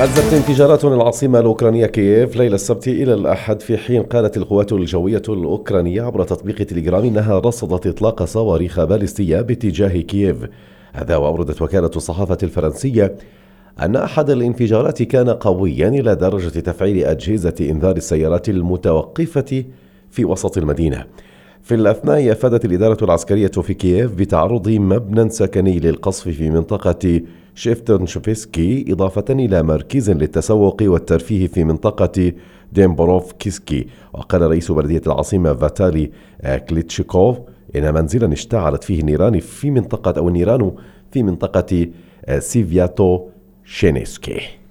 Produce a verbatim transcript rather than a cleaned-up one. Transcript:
أدت انفجارات العاصمة الأوكرانية كييف ليلة السبت إلى الأحد، في حين قالت القوات الجوية الأوكرانية عبر تطبيق تليجرام إنها رصدت إطلاق صواريخ باليستية باتجاه كييف. هذا وأوردت وكالة الصحافة الفرنسية أن أحد الانفجارات كان قويا إلى درجة تفعيل أجهزة إنذار السيارات المتوقفة في وسط المدينة. في الأثناء أفادت الإدارة العسكرية في كييف بتعرض مبنى سكني للقصف في منطقة شيفترنشفسكي، إضافة إلى مركز للتسوق والترفيه في منطقة ديمبروفسكي. وقال رئيس بلدية العاصمة فاتالي كليتشيكوف إن منزلا اشتعلت فيه النيران في منطقة أو النيران في منطقة سيفياتو شينيسكي.